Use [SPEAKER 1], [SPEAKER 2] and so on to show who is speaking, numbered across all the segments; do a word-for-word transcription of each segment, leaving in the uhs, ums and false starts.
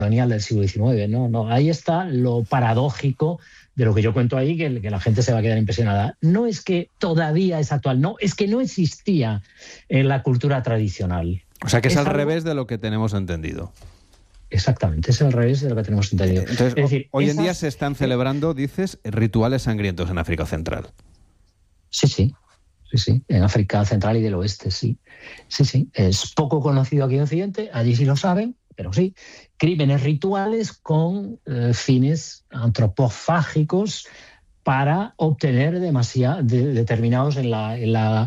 [SPEAKER 1] colonial del siglo diecinueve, ¿no? No, ahí está lo paradójico de lo que yo cuento ahí, que, que la gente se va a quedar impresionada. No es que todavía es actual, no, es que no existía en la cultura tradicional.
[SPEAKER 2] O sea, que es, es al
[SPEAKER 1] algo...
[SPEAKER 2] revés de lo que tenemos entendido.
[SPEAKER 1] Exactamente, es al revés de lo que tenemos entendido.
[SPEAKER 2] Entonces,
[SPEAKER 1] es decir,
[SPEAKER 2] hoy
[SPEAKER 1] esas...
[SPEAKER 2] en día se están celebrando, dices, rituales sangrientos en África Central.
[SPEAKER 1] Sí, sí. Sí, sí, en África Central y del Oeste, sí. Sí, sí. Es poco conocido aquí en Occidente, allí sí lo saben, pero sí. Crímenes rituales con eh, fines antropofágicos para obtener demasiado, de, determinados en la, en la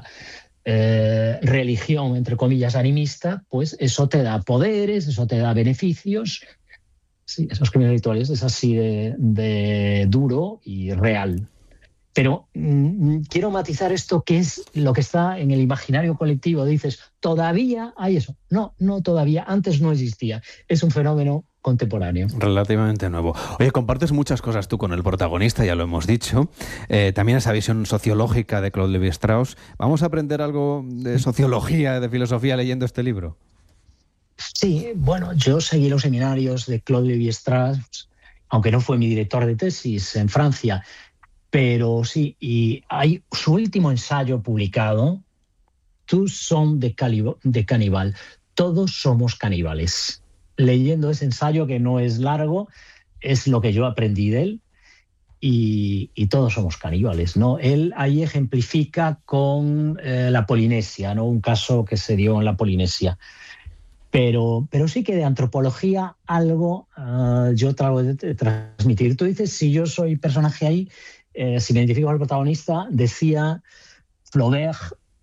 [SPEAKER 1] eh, religión, entre comillas, animista, pues eso te da poderes, eso te da beneficios. Sí, esos crímenes rituales es así de, de duro y real. Pero mmm, quiero matizar esto, que es lo que está en el imaginario colectivo. Dices, ¿todavía hay eso? No, no todavía. Antes no existía. Es un fenómeno contemporáneo.
[SPEAKER 2] Relativamente nuevo. Oye, compartes muchas cosas tú con el protagonista, ya lo hemos dicho. Eh, también esa visión sociológica de Claude Lévi-Strauss. ¿Vamos a aprender algo de sociología, de filosofía leyendo este libro?
[SPEAKER 1] Sí, bueno, yo seguí los seminarios de Claude Lévi-Strauss, aunque no fue mi director de tesis en Francia. Pero sí, y hay su último ensayo publicado, Tous sommes des de caníbal, todos somos caníbales. Leyendo ese ensayo, que no es largo, es lo que yo aprendí de él, y, y todos somos caníbales, ¿no? Él ahí ejemplifica con eh, la Polinesia, ¿no? Un caso que se dio en la Polinesia. Pero, pero sí que de antropología algo uh, yo trato de transmitir. Tú dices, si yo soy personaje ahí, Eh, si me identifico al protagonista, decía Flaubert,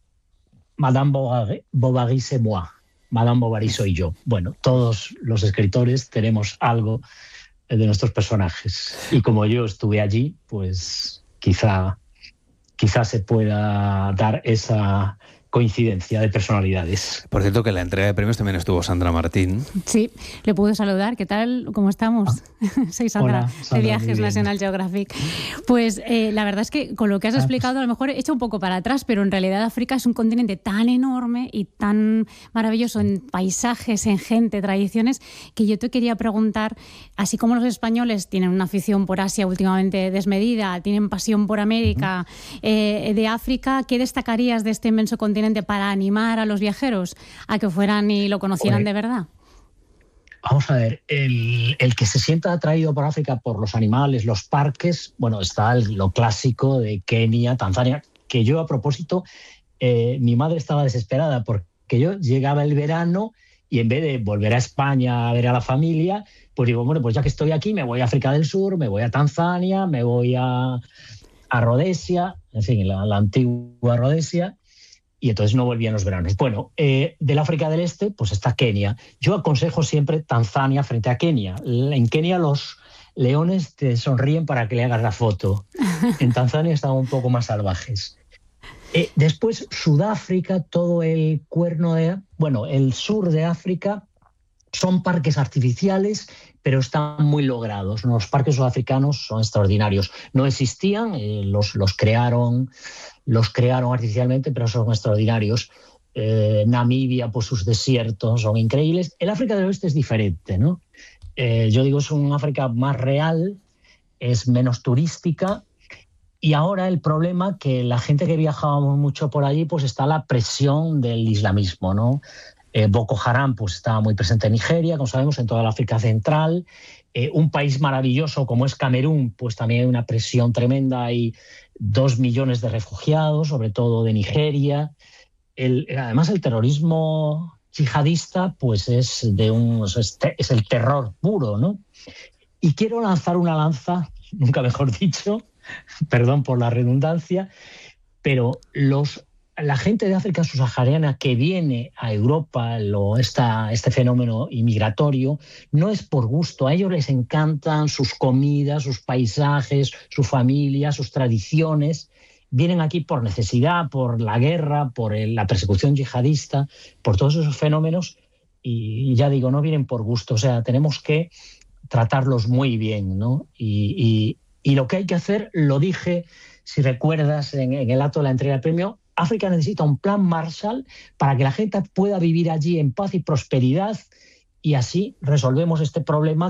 [SPEAKER 1] Madame Bovary, Bovary c'est moi, Madame Bovary soy yo. Bueno, todos los escritores tenemos algo de nuestros personajes. Y como yo estuve allí, pues quizá, quizá se pueda dar esa coincidencia de personalidades.
[SPEAKER 2] Por cierto, que en la entrega de premios también estuvo Sandra Martín.
[SPEAKER 3] Sí, le puedo saludar. ¿Qué tal? ¿Cómo estamos? Ah. Soy Sandra,
[SPEAKER 1] Hola, Sandra,
[SPEAKER 3] de Viajes National Geographic. Pues eh, la verdad es que con lo que has ah, explicado, pues... a lo mejor he hecho un poco para atrás, pero en realidad África es un continente tan enorme y tan maravilloso en paisajes, en gente, tradiciones, que yo te quería preguntar, así como los españoles tienen una afición por Asia últimamente desmedida, tienen pasión por América, uh-huh. eh, de África, ¿qué destacarías de este inmenso continente para animar a los viajeros a que fueran y lo conocieran de verdad?
[SPEAKER 1] Vamos a ver, el, el que se sienta atraído por África, por los animales, los parques, bueno, está el, lo clásico de Kenia, Tanzania, que yo a propósito, eh, mi madre estaba desesperada porque yo llegaba el verano y en vez de volver a España a ver a la familia, pues digo, bueno, pues ya que estoy aquí me voy a África del Sur, me voy a Tanzania, me voy a, a Rhodesia, en fin, la, la antigua Rhodesia. Y entonces no volvían los veranos. Bueno, eh, del África del Este, pues está Kenia. Yo aconsejo siempre Tanzania frente a Kenia. En Kenia los leones te sonríen para que le hagas la foto. En Tanzania están un poco más salvajes. Eh, después, Sudáfrica, todo el cuerno de... Bueno, el sur de África son parques artificiales, pero están muy logrados. Los parques sudafricanos son extraordinarios. No existían, eh, los, los crearon... Los crearon artificialmente, pero son extraordinarios. Eh, Namibia, pues sus desiertos son increíbles. El África del Oeste es diferente, ¿no? Eh, yo digo, es un África más real, es menos turística. Y ahora el problema que la gente que viajábamos mucho por allí, pues está la presión del islamismo, ¿no? Eh, Boko Haram pues estaba muy presente en Nigeria, como sabemos, en toda la África Central. Eh, un país maravilloso como es Camerún, pues también hay una presión tremenda, hay dos millones de refugiados, sobre todo de Nigeria. El, además, el terrorismo yihadista pues es, de un, es, es el terror puro, ¿no? Y quiero lanzar una lanza, nunca mejor dicho, perdón por la redundancia, pero los... La gente de África subsahariana que viene a Europa, lo, esta, este fenómeno inmigratorio, no es por gusto. A ellos les encantan sus comidas, sus paisajes, su familia, sus tradiciones. Vienen aquí por necesidad, por la guerra, por el, la persecución yihadista, por todos esos fenómenos. Y ya digo, no vienen por gusto. O sea, tenemos que tratarlos muy bien, ¿no? Y, y, y lo que hay que hacer, lo dije, si recuerdas, en, en el acto de la entrega del premio, África necesita un plan Marshall para que la gente pueda vivir allí en paz y prosperidad y así resolvemos este problema